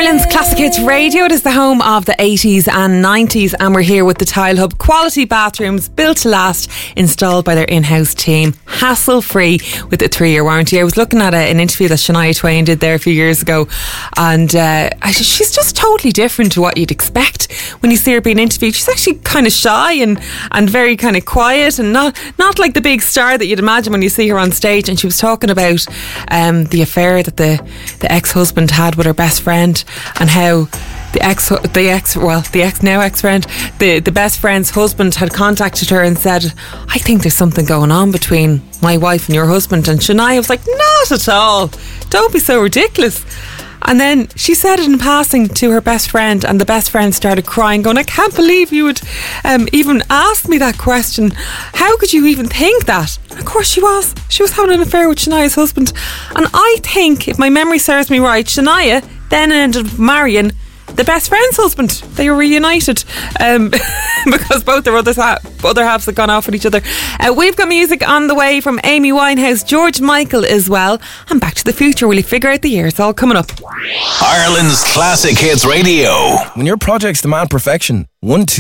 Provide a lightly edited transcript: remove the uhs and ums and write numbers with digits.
Ireland's Classic Hits Radio. It is the home of the 80s and 90s, and we're here with the Tile Hub. Quality bathrooms, built to last, installed by their in-house team, hassle-free with a 3-year warranty. I was looking at an interview that Shania Twain did there a few years ago, and she's just totally different to what you'd expect when you see her being interviewed. She's actually kind of shy and very kind of quiet, and not like the big star that you'd imagine when you see her on stage. And she was talking about the affair that the ex-husband had with her best friend, and how the best friend's husband had contacted her and said, I think there's something going on between my wife and your husband. And Shania was like, not at all, don't be so ridiculous. And then she said it in passing to her best friend, and the best friend started crying, going, I can't believe you would even ask me that question. How could you even think that? And of course she was having an affair with Shania's husband. And I think, if my memory serves me right, Shania then ended up marrying the best friend's husband. They were reunited because both their other halves had gone off with each other. We've got music on the way from Amy Winehouse, George Michael as well, and Back to the Future. Will you figure out the year? It's all coming up. Ireland's Classic Hits Radio. When your projects demand perfection, 1, 2